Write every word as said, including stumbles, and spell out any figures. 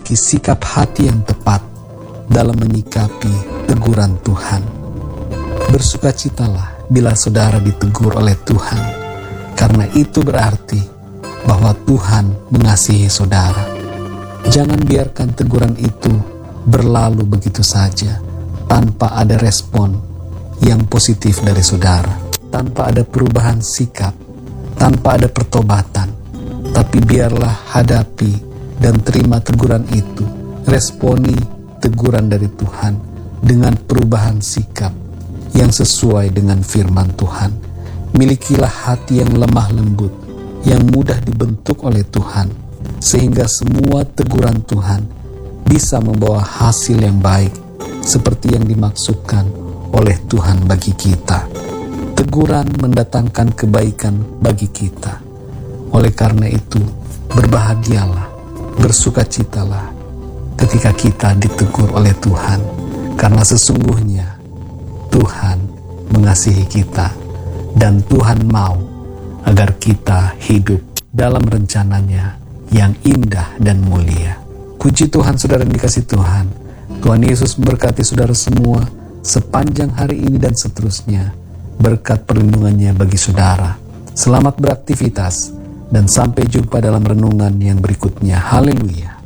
memiliki sikap hati yang tepat dalam menyikapi teguran Tuhan. Bersukacitalah bila saudara ditegur oleh Tuhan, karena itu berarti bahwa Tuhan mengasihi saudara. Jangan biarkan teguran itu berlalu begitu saja tanpa ada respon yang positif dari saudara, tanpa ada perubahan sikap, tanpa ada pertobatan. Tapi biarlah hadapi dan terima teguran itu, responi teguran dari Tuhan dengan perubahan sikap yang sesuai dengan firman Tuhan. Milikilah hati yang lemah lembut, yang mudah dibentuk oleh Tuhan, sehingga semua teguran Tuhan bisa membawa hasil yang baik seperti yang dimaksudkan oleh Tuhan bagi kita. Teguran mendatangkan kebaikan bagi kita. Oleh karena itu, berbahagialah, bersukacitalah ketika kita ditegur oleh Tuhan, karena sesungguhnya Tuhan mengasihi kita dan Tuhan mau agar kita hidup dalam rencananya yang indah dan mulia. Puji Tuhan, saudara yang dikasihi Tuhan. Tuhan Yesus memberkati saudara semua sepanjang hari ini dan seterusnya. Berkat perlindungannya bagi saudara. Selamat beraktivitas dan sampai jumpa dalam renungan yang berikutnya. Haleluya.